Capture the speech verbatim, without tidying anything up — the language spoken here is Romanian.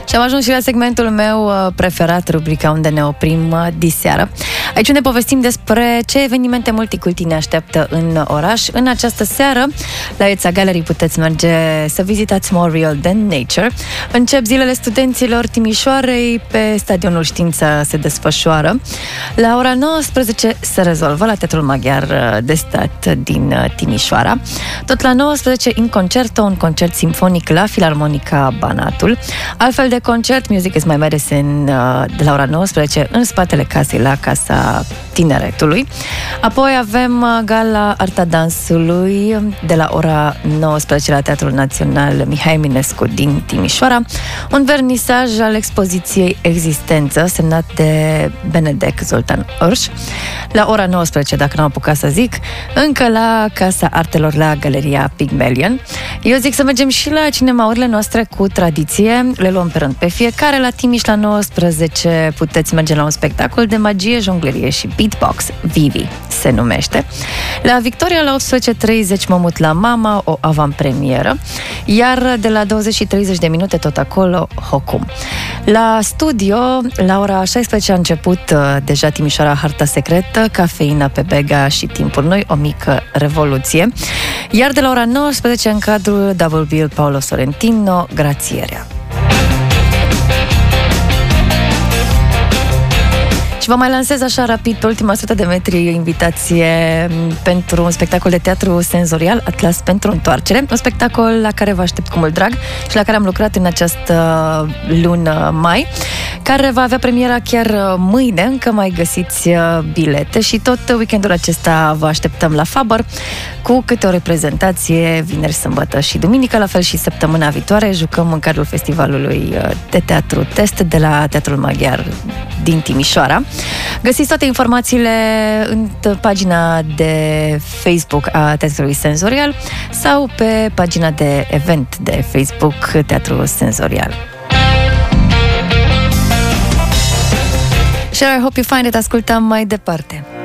Și am ajuns și la segmentul meu preferat, rubrica unde ne oprim diseară. Aici unde povestim despre ce evenimente multiculti ne așteaptă în oraș. În această seară, la Eța Gallery puteți merge să vizitați More Real Than Nature. Încep zilele studenților Timișoarei, pe Stadionul Știința se desfășoară. La ora nouăsprezece se rezolvă la Teatrul Maghiar de Stat din Timișoara. Tot la nouăsprezece, in concerto, un concert simfonic la Filarmonica Banatul. Altfel de concert, Music is My Medicine, de la ora nouăsprezece, în spatele casei, la Casa Tineretului. Apoi avem Gala Arta Dansului de la ora nouăsprezece la Teatrul Național Mihai Eminescu din Timișoara. Un vernisaj al expoziției Existență, semnat de Benedek Zoltan Orș. La ora nouăsprezece, dacă n-am apucat să zic, încă la Casa Artelor, la Galeria Pygmalion. Eu zic să mergem și la cinemaurile noastre cu tradiție. Le luăm pe rând pe fiecare. La Timiș, la nouăsprezece, puteți merge la un spectacol de magie, jonglerie și beatbox. Vivi se numește. La Victoria, la optsprezece treizeci, Mămut la Mama, o avantpremieră. Iar de la douăzeci și treizeci de minute, tot acolo, Hocum. La studio, la ora șaisprezece a început uh, deja Timișoara Harta Secretă, Cafeina pe Bega și Timpuri Noi, o mică revoluție. Iar de la ora nouăsprezece, în cadrul Double Bill Paolo Sorrentino, Grațierea. Vă mai lansez așa rapid, pe ultima sută de metri, invitație pentru un spectacol de teatru senzorial, Atlas pentru întoarcere, un spectacol la care vă aștept cu mult drag și la care am lucrat în această lună mai, care va avea premiera chiar mâine. Încă mai găsiți bilete și tot weekendul acesta vă așteptăm la Faber cu câte o reprezentație, vineri, sâmbătă și duminică, la fel și săptămâna viitoare. Jucăm în cadrul festivalului de teatru Test de la Teatrul Maghiar din Timișoara. Găsiți toate informațiile în pagina de Facebook a Teatrului Senzorial sau pe pagina de event de Facebook Teatrul Senzorial. Share, I hope you find it. Ascultăm mai departe.